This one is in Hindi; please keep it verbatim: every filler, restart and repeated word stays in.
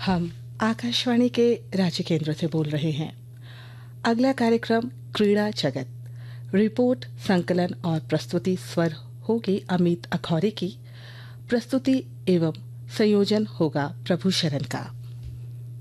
हम आकाशवाणी के रांची केंद्र से बोल रहे हैं। अगला कार्यक्रम क्रीड़ा जगत, रिपोर्ट संकलन और प्रस्तुति स्वर होगी अमित अखौरी की। प्रस्तुति एवं संयोजन होगा प्रभु शरण का।